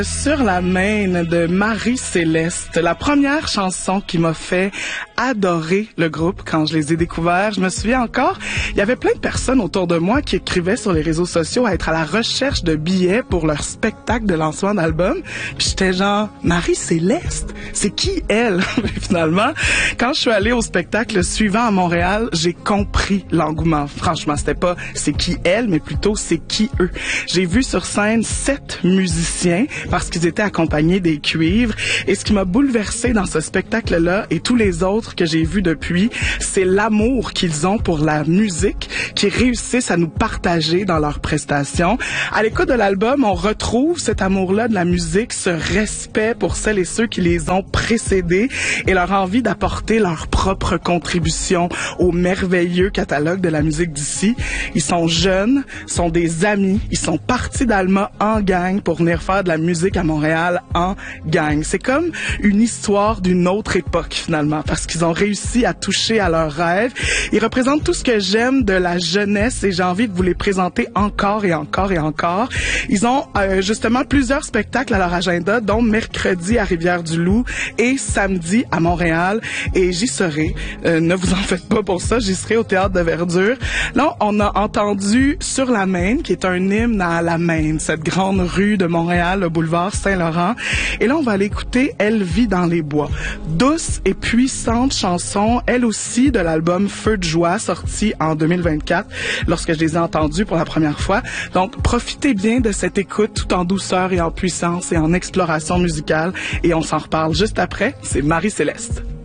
Sur la main de Marie-Céleste, la première chanson qui m'a fait adorer le groupe quand je les ai découverts. Je me souviens encore, il y avait plein de personnes autour de moi qui écrivaient sur les réseaux sociaux à être à la recherche de billets pour leur spectacle de lancement d'album. Puis j'étais genre, Marie-Céleste, c'est qui elle? Mais finalement, quand je suis allée au spectacle suivant à Montréal, j'ai compris l'engouement. Franchement, c'était pas c'est qui elle, mais plutôt c'est qui eux. J'ai vu sur scène 7 musiciens parce qu'ils étaient accompagnés des cuivres. Et ce qui m'a bouleversée dans ce spectacle-là et tous les autres que j'ai vus depuis, c'est l'amour qu'ils ont pour la musique, qu'ils réussissent à nous partager dans leurs prestations. À l'écoute de l'album, on retrouve cet amour-là de la musique, ce respect pour celles et ceux qui les ont précédés et leur envie d'apporter leur propre contribution au merveilleux catalogue de la musique d'ici. Ils sont jeunes, sont des amis, ils sont partis d'Alma en gang pour venir faire de la musique à Montréal en gang. C'est comme une histoire d'une autre époque finalement, parce qu'ils ont réussi à toucher à leurs rêves. Ils représentent tout ce que j'aime de la jeunesse et j'ai envie de vous les présenter encore et encore et encore. Ils ont justement plusieurs spectacles à leur agenda, dont mercredi à Rivière-du-Loup et samedi à Montréal. Et j'y serai. Ne vous en faites pas pour ça, j'y serai au Théâtre de Verdure. Là, on a entendu Sur la Maine, qui est un hymne à la Maine, cette grande rue de Montréal, le boulevard Saint-Laurent. Et là, on va aller écouter Elle vit dans les bois. Douce et puissante chanson, elle aussi de l'album Feu de joie, sorti en 2024, lorsque je les ai entendus pour la première fois. Donc, profitez bien de cette écoute tout en douceur et en puissance et en exploration musicale. Et on s'en reparle juste après. C'est Marie-Céleste.